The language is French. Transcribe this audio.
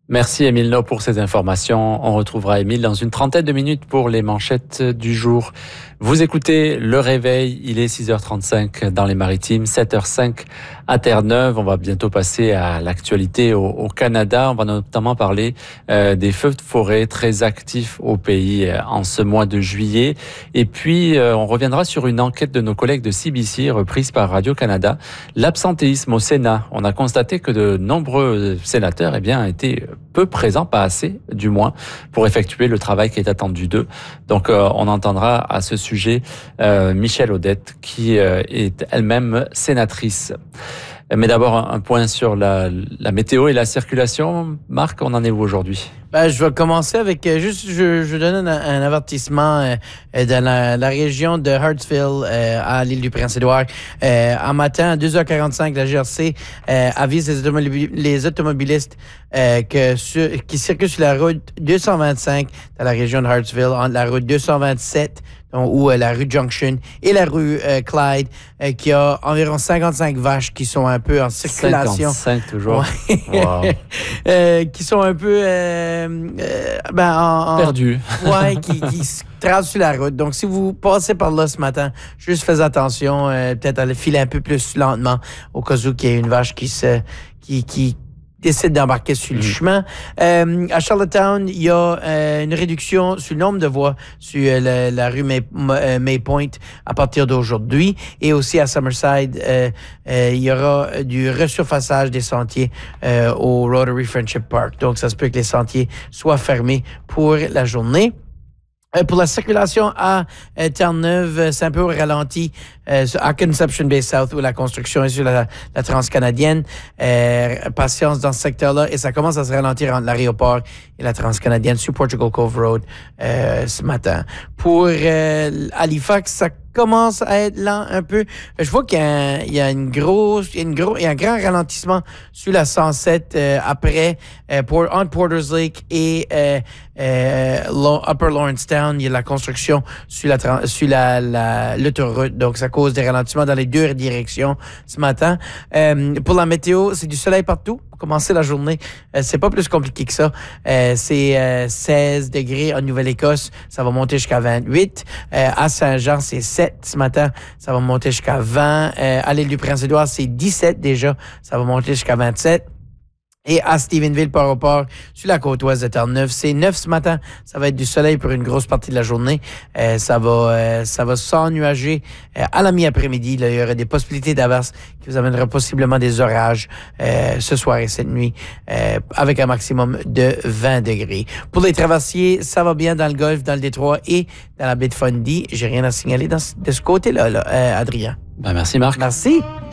Merci Émile No pour ces informations. On retrouvera Émile dans une trentaine de minutes pour les manchettes du jour. Vous écoutez Le Réveil, il est 6h35 dans les Maritimes, 7h05 à Terre-Neuve. On va bientôt passer à l'actualité au Canada. On va notamment parler des feux de forêt très actifs au pays en ce mois de juillet. Et puis, on reviendra sur une enquête de nos collègues de CBC reprise par Radio-Canada. L'absentéisme au Sénat. On a constaté que de nombreux sénateurs étaient peu présents, pas assez du moins, pour effectuer le travail qui est attendu d'eux. Donc, on entendra à ce sujet Michèle Audette, qui est elle-même sénatrice. Mais d'abord, un point sur la météo et la circulation. Marc, on en est où aujourd'hui? Je vais commencer avec je donne un avertissement dans la région de Hartsville à l'île du Prince-Édouard. En matin, à 2h45, la GRC avise les automobilistes qui circulent sur la route 225 dans la région de Hartsville, entre la route 227 ou la rue Junction et la rue Clyde, qui a environ 55 vaches qui sont un peu en circulation. 55 toujours. Ouais. Wow. Qui sont un peu perdus. Ouais, qui se tracent sur la route. Donc, si vous passez par là ce matin, juste faites attention, peut-être à le filer un peu plus lentement, au cas où il y a une vache qui décide d'embarquer sur le chemin. À Charlottetown, il y a une réduction sur le nombre de voies sur la rue May Point à partir d'aujourd'hui. Et aussi à Summerside, il y aura du resurfaçage des sentiers au Rotary Friendship Park. Donc, ça se peut que les sentiers soient fermés pour la journée. Pour la circulation à Terre-Neuve, c'est un peu au ralenti à Conception Bay South où la construction est sur la transcanadienne. Patience dans ce secteur-là et ça commence à se ralentir entre l'aéroport et la transcanadienne sur Portugal Cove Road ce matin. Pour Halifax, ça commence à être lent un peu. Je vois qu'il y a un grand ralentissement sur la 107 après entre Porters Lake et Upper Lawrencetown. Il y a la construction sur l'autoroute, donc ça cause des ralentissements dans les deux directions ce matin. Pour la météo, c'est du soleil partout. Pour commencer la journée, c'est pas plus compliqué que ça. C'est 16 degrés en Nouvelle-Écosse, ça va monter jusqu'à 28. À Saint-Jean, c'est 7 ce matin, ça va monter jusqu'à 20. À l'île du Prince-Édouard, c'est 17 déjà, ça va monter jusqu'à 27. Et à Stephenville, par rapport sur la côte ouest de Terre-Neuve, c'est 9 ce matin. Ça va être du soleil pour une grosse partie de la journée. Ça va s'ennuager à la mi-après-midi. Là, il y aura des possibilités d'averses qui vous amèneront possiblement des orages ce soir et cette nuit avec un maximum de 20 degrés. Pour les traversiers, ça va bien dans le golfe, dans le détroit et dans la baie de Fundy. J'ai rien à signaler de ce côté-là, Adrien. Merci Marc. Merci.